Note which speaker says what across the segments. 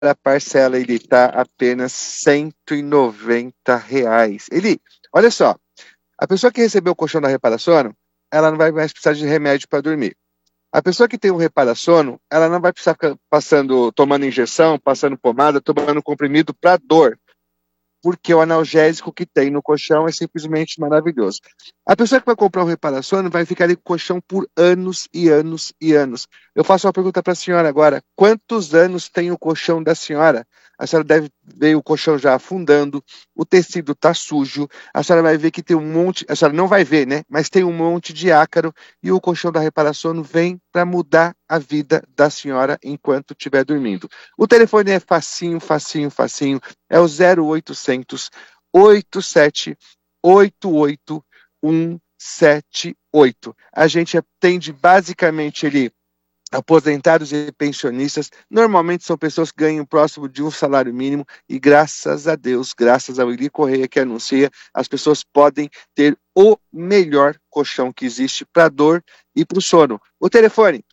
Speaker 1: a parcela ele está apenas R$190. Olha só, a pessoa que recebeu o colchão da Reparasono, ela não vai mais precisar de remédio para dormir. A pessoa que tem um Reparasono, ela não vai precisar ficar tomando injeção, passando pomada, tomando comprimido para dor, porque o analgésico que tem no colchão é simplesmente maravilhoso. A pessoa que vai comprar um Reparasono vai ficar ali com o colchão por anos e anos e anos. Eu faço uma pergunta para a senhora agora. Quantos anos tem o colchão da senhora? A senhora deve ver o colchão já afundando, o tecido está sujo, a senhora vai ver que tem um monte, a senhora não vai ver, né? Mas tem um monte de ácaro e o colchão da Reparasono vem para mudar a vida da senhora enquanto estiver dormindo. O telefone é facinho, é o 0800 87 88 178. A gente atende basicamente aposentados e pensionistas. Normalmente são pessoas que ganham próximo de um salário mínimo e graças a Deus, graças ao Eli Correia que anuncia, as pessoas podem ter o melhor colchão que existe para dor e para o sono. O telefone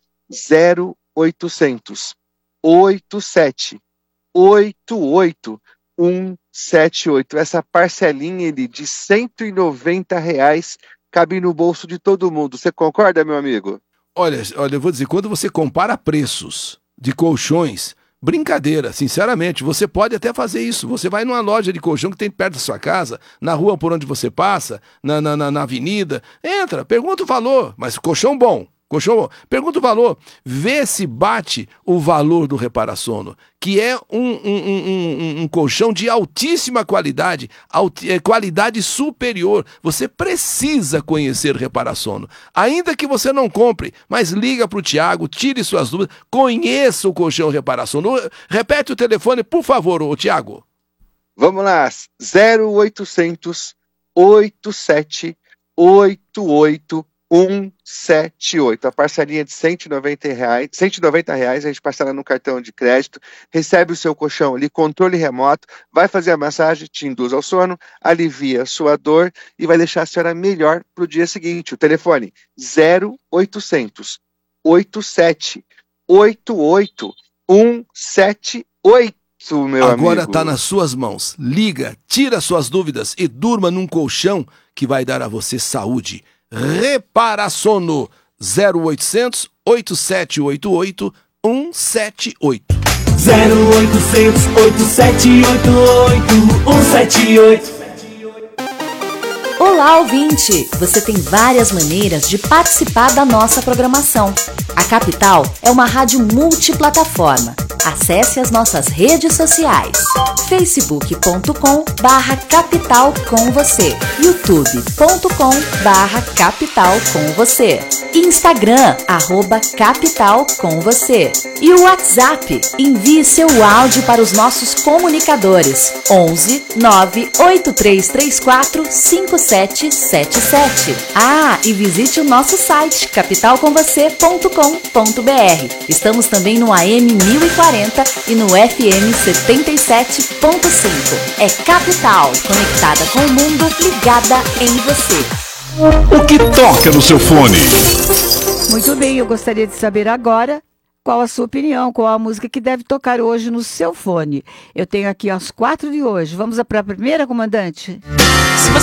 Speaker 1: 0800 87 88 178. Essa parcelinha de R$190 cabe no bolso de todo mundo. Você concorda, meu amigo?
Speaker 2: Olha, eu vou dizer, quando você compara preços de colchões, brincadeira, sinceramente, você pode até fazer isso. Você vai numa loja de colchão que tem perto da sua casa, na rua por onde você passa, na avenida, entra, pergunta o valor, mas colchão bom. Pergunta o valor, vê se bate o valor do Reparasono, que é um colchão de altíssima qualidade, qualidade superior. Você precisa conhecer o Reparasono. Ainda que você não compre, mas liga para o Tiago, tire suas dúvidas, conheça o colchão Reparasono. Repete o telefone, por favor, Tiago.
Speaker 1: Vamos lá, 0800 87 88 178. A parcelinha de R$190, a gente parcela no cartão de crédito, recebe o seu colchão ali, controle remoto, vai fazer a massagem, te induz ao sono, alivia a sua dor e vai deixar a senhora melhor para o dia seguinte. O telefone 0800 87 88 178. Meu
Speaker 2: Agora
Speaker 1: amigo.
Speaker 2: está nas suas mãos. Liga, tira suas dúvidas e durma num colchão que vai dar a você saúde. Reparasono 0800 8788 178.
Speaker 3: 0800 8788 178.
Speaker 4: Olá, ouvinte! Você tem várias maneiras de participar da nossa programação. A Capital é uma rádio multiplataforma. Acesse as nossas redes sociais: facebook.com/capital com você, youtube.com/capital com você, Instagram @capital com você e o WhatsApp. Envie seu áudio para os nossos comunicadores 11 98334 5777. E visite o nosso site capitalcomvocê.com.br. Estamos também no AM 1040 e no FM 77.5. É Capital, conectada com o mundo, ligada em você.
Speaker 5: O que toca no seu fone?
Speaker 6: Muito bem, eu gostaria de saber agora qual a sua opinião, qual a música que deve tocar hoje no seu fone. Eu tenho aqui as 4 de hoje. Vamos para a primeira, comandante?